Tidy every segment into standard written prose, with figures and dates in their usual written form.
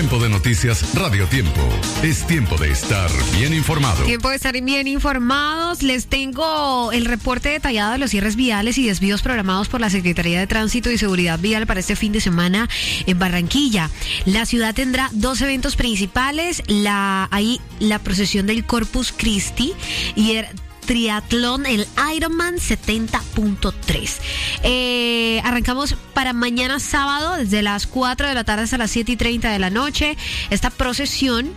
Tiempo de noticias Radio Tiempo. Es tiempo de estar bien informado. Tiempo de estar bien informados. Les tengo el reporte detallado de los cierres viales y desvíos programados por la Secretaría de Tránsito y Seguridad Vial para este fin de semana en Barranquilla. La ciudad tendrá dos eventos principales. La procesión del Corpus Christi y el triatlón, el Ironman 70.3. Arrancamos para mañana sábado desde las 4 de la tarde hasta las 7:30 de la noche. Esta procesión,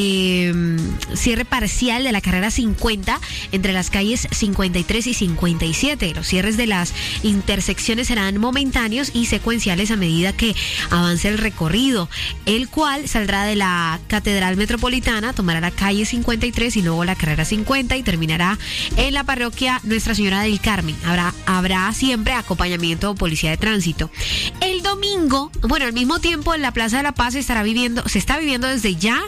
cierre parcial de la carrera 50 entre las calles 53 y 57. Los cierres de las intersecciones serán momentáneos y secuenciales a medida que avance el recorrido, el cual saldrá de la Catedral Metropolitana, tomará la calle 53 y luego la carrera 50 y terminará en la parroquia Nuestra Señora del Carmen. Habrá siempre acompañamiento de policía de tránsito. El domingo, al mismo tiempo en la Plaza de la Paz se está viviendo desde ya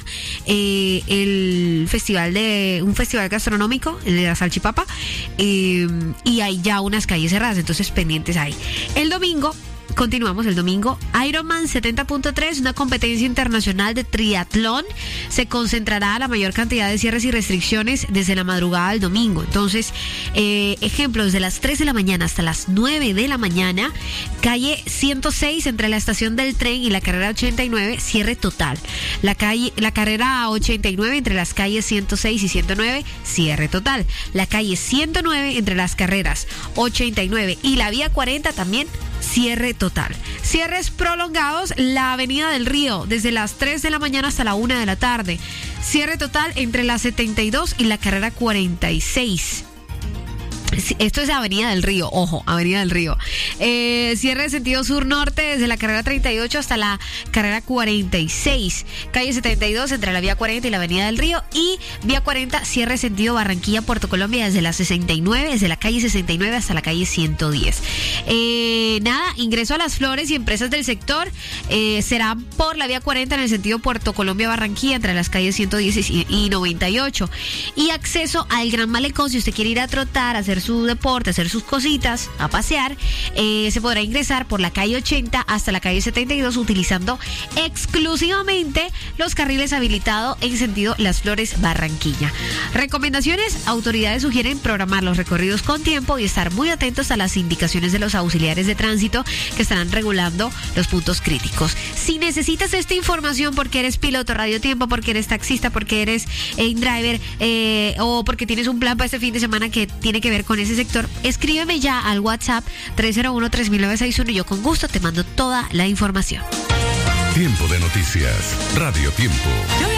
un festival gastronómico, el de la salchipapa, y hay ya unas calles cerradas, entonces pendientes ahí. Continuamos el domingo. Ironman 70.3, una competencia internacional de triatlón. Se concentrará la mayor cantidad de cierres y restricciones desde la madrugada del domingo. Entonces, ejemplo, desde las 3 de la mañana hasta las 9 de la mañana, calle 106 entre la estación del tren y la carrera 89, cierre total. La carrera 89 entre las calles 106 y 109, cierre total. La calle 109 entre las carreras 89 y la vía 40 también, cierre total. Cierres prolongados, la Avenida del Río, desde las 3 de la mañana hasta la 1 de la tarde. Cierre total entre la 72 y la carrera 46. Esto es Avenida del Río, ojo, Avenida del Río. Cierre de sentido sur-norte desde la carrera 38 hasta la carrera 46. Calle 72 entre la vía 40 y la Avenida del Río. Y vía 40, cierre de sentido Barranquilla-Puerto Colombia desde la 69, desde la calle 69 hasta la calle 110. Ingreso a Las Flores y empresas del sector será por la vía 40 en el sentido Puerto Colombia-Barranquilla entre las calles 110 y 98. Y acceso al Gran Malecón, si usted quiere ir a trotar, a hacer su deporte, hacer sus cositas, a pasear, se podrá ingresar por la calle 80 hasta la calle 72 utilizando exclusivamente los carriles habilitados en sentido Las Flores Barranquilla. Recomendaciones: autoridades sugieren programar los recorridos con tiempo y estar muy atentos a las indicaciones de los auxiliares de tránsito que estarán regulando los puntos críticos. Si necesitas esta información porque eres piloto Radio Tiempo, porque eres taxista, porque eres driver o porque tienes un plan para este fin de semana que tiene que ver con ese sector, escríbeme ya al WhatsApp 301-3961 y yo con gusto te mando toda la información. Tiempo de noticias Radio Tiempo.